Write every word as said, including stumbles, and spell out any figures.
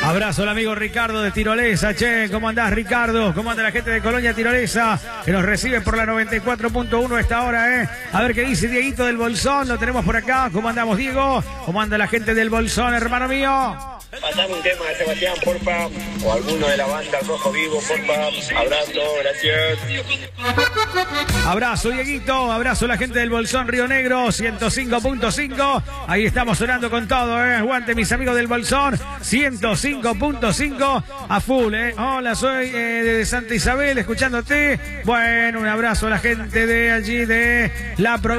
Abrazo al amigo Ricardo de Tirolesa. Che, ¿cómo andás, Ricardo? ¿Cómo anda la gente de Colonia Tirolesa? Que nos recibe por la noventa y cuatro punto uno a esta hora, ¿eh? A ver qué dice Dieguito del Bolsón. Lo tenemos por acá. ¿Cómo andamos, Diego? ¿Cómo anda la gente del Bolsón, hermano mío? Pasame un tema de Sebastián, porfa, o alguno de la banda Rojo Vivo, porfa. Abrazo, gracias. Abrazo, Dieguito. Abrazo a la gente del Bolsón Río Negro, ciento cinco punto cinco. Ahí estamos sonando con todo, ¿eh? Aguante, mis amigos del Bolsón, ciento cinco punto cinco a full, ¿eh? Hola, soy eh, de Santa Isabel, escuchándote. Bueno, un abrazo a la gente de allí, de la provincia.